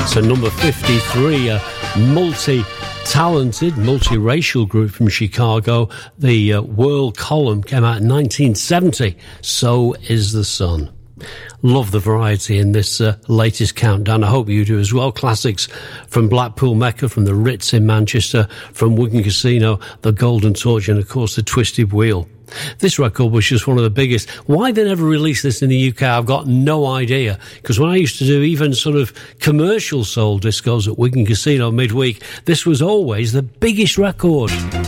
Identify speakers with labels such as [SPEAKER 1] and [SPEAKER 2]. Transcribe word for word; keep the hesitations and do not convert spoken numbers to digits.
[SPEAKER 1] So number fifty-three, a multi-talented, multiracial group from Chicago. The uh, World Column came out in nineteen seventy. So Is the Sun. Love the variety in this uh, latest countdown. I hope you do as well. Classics from Blackpool Mecca, from the Ritz in Manchester, from Wigan Casino, the Golden Torch, and of course the Twisted Wheel. This record was just one of the biggest. Why they never released this in the U K, I've got no idea. Because when I used to do even sort of commercial soul discos at Wigan Casino midweek, this was always the biggest record.